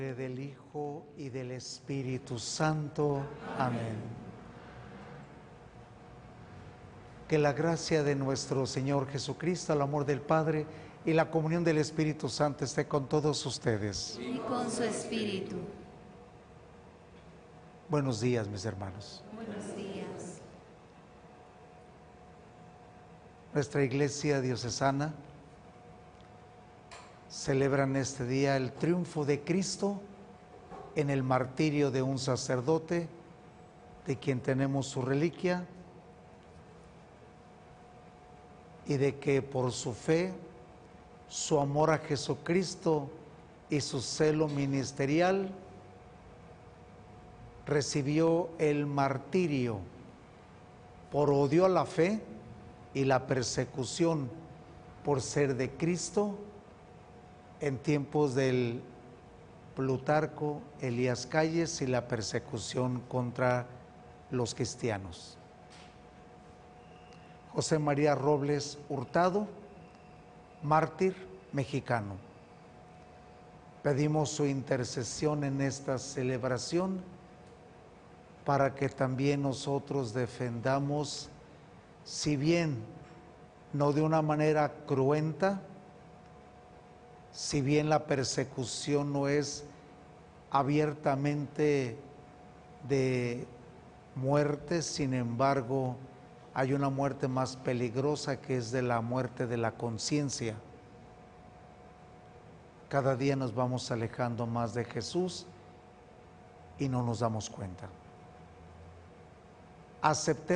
Del Hijo y del Espíritu Santo. Amén. Que la gracia de nuestro Señor Jesucristo, el amor del Padre y la comunión del Espíritu Santo esté con todos ustedes. Y con su espíritu. Buenos días, mis hermanos. Buenos días. Nuestra Iglesia diocesana celebra en este día el triunfo de Cristo en el martirio de un sacerdote, de quien tenemos su reliquia, y de que por su fe, su amor a Jesucristo y su celo ministerial, recibió el martirio por odio a la fe y la persecución por ser de Cristo en tiempos del Plutarco, Elías Calles y la persecución contra los cristianos. José María Robles Hurtado, mártir mexicano. Pedimos su intercesión en esta celebración para que también nosotros defendamos, si bien no de una manera cruenta, si bien la persecución no es abiertamente de muerte, sin embargo, hay una muerte más peligrosa que es de la muerte de la conciencia. Cada día nos vamos alejando más de Jesús y no nos damos cuenta. Aceptemos